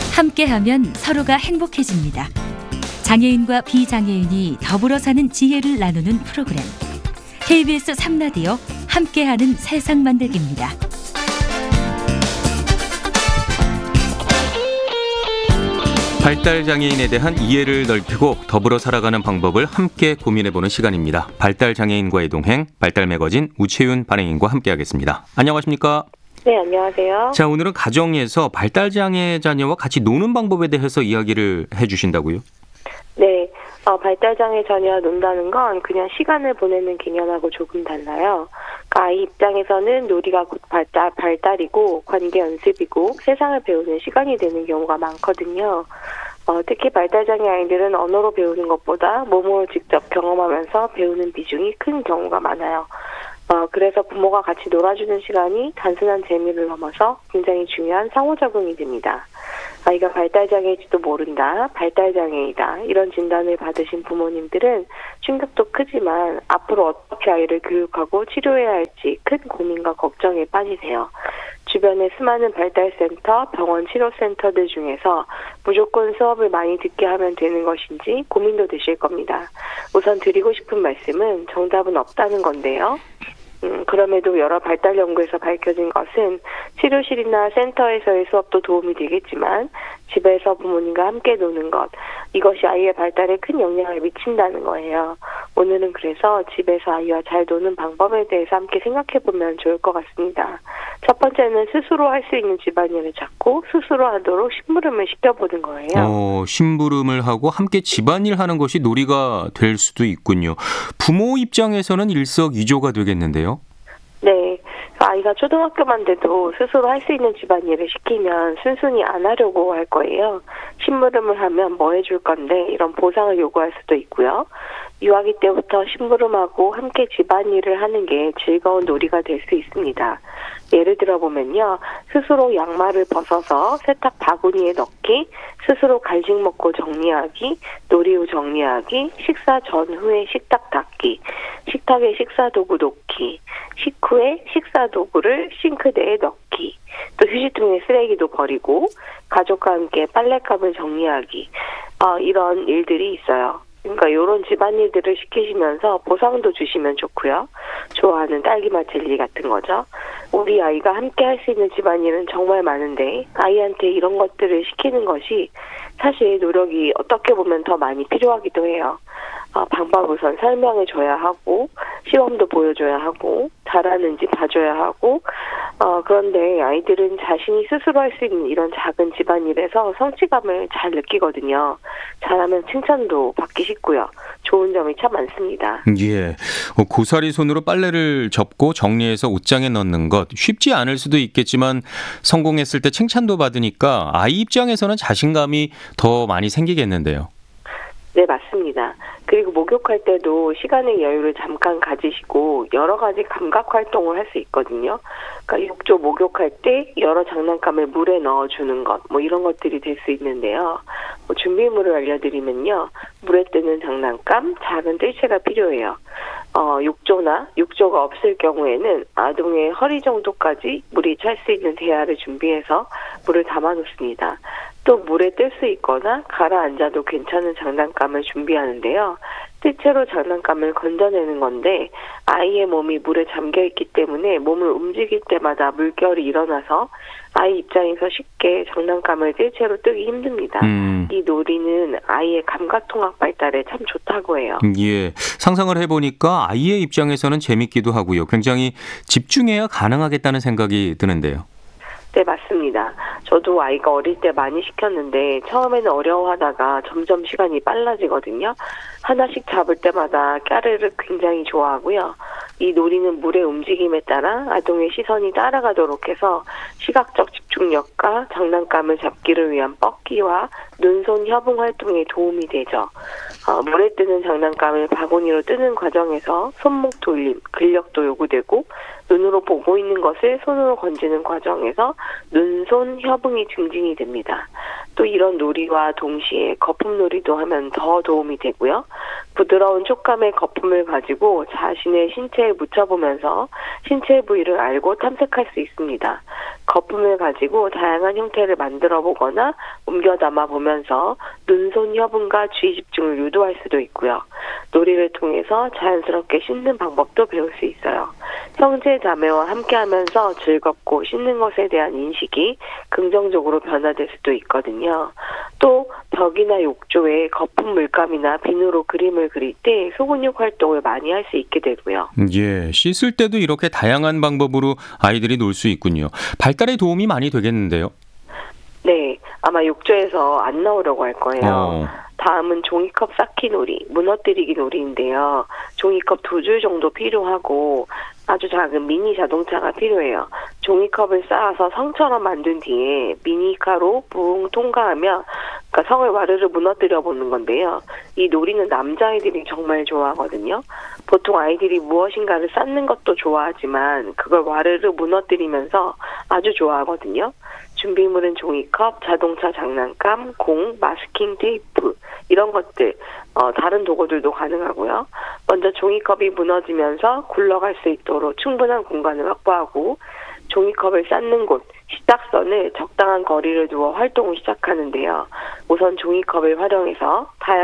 함께하면 서로가 행복해집니다. 장애인과 비장애인이 더불어 사는 지혜를 나누는 프로그램. KBS 3라디오 함께하는 세상 만들기입니다. 발달장애인에 대한 이해를 넓히고 더불어 살아가는 방법을 함께 고민해보는 시간입니다. 발달장애인과의 동행, 발달매거진 우채윤 발행인과 함께하겠습니다. 안녕하십니까? 네, 안녕하세요. 자, 오늘은 가정에서 발달장애 자녀와 같이 노는 방법에 대해서 이야기를 해주신다고요? 네, 발달장애 자녀와 논다는 건 그냥 시간을 보내는 개념하고 조금 달라요. 그러니까 아이 입장에서는 놀이가 곧 발달이고 관계 연습이고 세상을 배우는 시간이 되는 경우가 많거든요. 특히 발달장애 아이들은 언어로 배우는 것보다 몸으로 직접 경험하면서 배우는 비중이 큰 경우가 많아요. 그래서 부모가 같이 놀아주는 시간이 단순한 재미를 넘어서 굉장히 중요한 상호작용이 됩니다. 아이가 발달장애인지도 모른다, 발달장애이다 이런 진단을 받으신 부모님들은 충격도 크지만 앞으로 어떻게 아이를 교육하고 치료해야 할지 큰 고민과 걱정에 빠지세요. 주변의 수많은 발달센터, 병원 치료센터들 중에서 무조건 수업을 많이 듣게 하면 되는 것인지 고민도 되실 겁니다. 우선 드리고 싶은 말씀은 정답은 없다는 건데요. 그럼에도 여러 발달 연구에서 밝혀진 것은 치료실이나 센터에서의 수업도 도움이 되겠지만 집에서 부모님과 함께 노는 것, 이것이 아이의 발달에 큰 영향을 미친다는 거예요. 오늘은 그래서 집에서 아이와 잘 노는 방법에 대해서 함께 생각해보면 좋을 것 같습니다. 첫 번째는 스스로 할 수 있는 집안일을 찾고 스스로 하도록 심부름을 시켜보는 거예요. 심부름을 하고 함께 집안일 하는 것이 놀이가 될 수도 있군요. 부모 입장에서는 일석이조가 되겠는데요. 네. 아이가 초등학교만 돼도 스스로 할 수 있는 집안일을 시키면 순순히 안 하려고 할 거예요. 심부름을 하면 뭐 해줄 건데 이런 보상을 요구할 수도 있고요. 유아기 때부터 심부름하고 함께 집안일을 하는 게 즐거운 놀이가 될 수 있습니다. 예를 들어보면요. 스스로 양말을 벗어서 세탁 바구니에 넣기, 스스로 간식 먹고 정리하기, 놀이 후 정리하기, 식사 전후에 식탁 닦기, 식탁에 식사도구 놓기, 식후에 식사도구를 싱크대에 넣기, 또 휴지통에 쓰레기도 버리고 가족과 함께 빨랫감을 정리하기, 이런 일들이 있어요. 그러니까 이런 집안일들을 시키시면서 보상도 주시면 좋고요. 좋아하는 딸기맛 젤리 같은 거죠. 우리 아이가 함께 할 수 있는 집안일은 정말 많은데 아이한테 이런 것들을 시키는 것이 사실 노력이 어떻게 보면 더 많이 필요하기도 해요. 방법 우선 설명해 줘야 하고 시범도 보여줘야 하고 잘하는지 봐줘야 하고 그런데 아이들은 자신이 스스로 할 수 있는 이런 작은 집안일에서 성취감을 잘 느끼거든요. 잘하면 칭찬도 받기 쉽고요. 좋은 점이 참 많습니다. 예, 고사리 손으로 빨래를 접고 정리해서 옷장에 넣는 것 쉽지 않을 수도 있겠지만 성공했을 때 칭찬도 받으니까 아이 입장에서는 자신감이 더 많이 생기겠는데요. 네, 맞습니다. 그리고 목욕할 때도 시간의 여유를 잠깐 가지시고 여러 가지 감각 활동을 할 수 있거든요. 그러니까 욕조 목욕할 때 여러 장난감을 물에 넣어주는 것, 이런 것들이 될 수 있는데요. 준비물을 알려드리면요. 물에 뜨는 장난감, 작은 뜰채가 필요해요. 욕조가 없을 경우에는 아동의 허리 정도까지 물이 찰 수 있는 대야를 준비해서 물을 담아놓습니다. 또 물에 뜰 수 있거나 가라앉아도 괜찮은 장난감을 준비하는데요. 뜰채로 장난감을 건져내는 건데 아이의 몸이 물에 잠겨있기 때문에 몸을 움직일 때마다 물결이 일어나서 아이 입장에서 쉽게 장난감을 뜰채로 뜨기 힘듭니다. 이 놀이는 아이의 감각통합 발달에 참 좋다고 해요. 예, 상상을 해보니까 아이의 입장에서는 재밌기도 하고요. 굉장히 집중해야 가능하겠다는 생각이 드는데요. 네, 맞습니다. 저도 아이가 어릴 때 많이 시켰는데 처음에는 어려워하다가 점점 시간이 빨라지거든요. 하나씩 잡을 때마다 까르르 굉장히 좋아하고요. 이 놀이는 물의 움직임에 따라 아동의 시선이 따라가도록 해서 시각적 집중력과 장난감을 잡기를 위한 뻗기와 눈손 협응 활동에 도움이 되죠. 물에 뜨는 장난감을 바구니로 뜨는 과정에서 손목 돌림, 근력도 요구되고 눈으로 보고 있는 것을 손으로 건지는 과정에서 눈손 협응이 증진이 됩니다. 또 이런 놀이와 동시에 거품 놀이도 하면 더 도움이 되고요. 부드러운 촉감의 거품을 가지고 자신의 신체에 묻혀보면서 신체 부위를 알고 탐색할 수 있습니다. 거품을 가지고 다양한 형태를 만들어 보거나 옮겨 담아 보면서 눈손 협응과 주의 집중을 유도할 수도 있고요. 놀이를 통해서 자연스럽게 씻는 방법도 배울 수 있어요. 형제 자매와 함께하면서 즐겁고 씻는 것에 대한 인식이 긍정적으로 변화될 수도 있거든요. 또 벽이나 욕조에 거품 물감이나 비누로 그림을 그릴 때 소근육 활동을 많이 할 수 있게 되고요. 예, 씻을 때도 이렇게 다양한 방법으로 아이들이 놀 수 있군요. 발달에 도움이 많이 되겠는데요. 네, 아마 욕조에서 안 나오려고 할 거예요. 다음은 종이컵 쌓기 놀이, 무너뜨리기 놀이인데요. 종이컵 2줄 정도 필요하고 아주 작은 미니 자동차가 필요해요. 종이컵을 쌓아서 성처럼 만든 뒤에 미니카로 붕 통과하며 그러니까 성을 와르르 무너뜨려 보는 건데요. 이 놀이는 남자아이들이 정말 좋아하거든요. 보통 아이들이 무엇인가를 쌓는 것도 좋아하지만 그걸 와르르 무너뜨리면서 아주 좋아하거든요. 준비물은 종이컵, 자동차 장난감, 공, 마스킹 테이프 이런 것들, 다른 도구들도 가능하고요. 먼저 종이컵이 무너지면서 굴러갈 수 있도록 충분한 공간을 확보하고 종이컵을 쌓는 곳, 시작선을 적당한 거리를 두어 활동을 시작하는데요. 우선 종이컵을 활용해서 다양한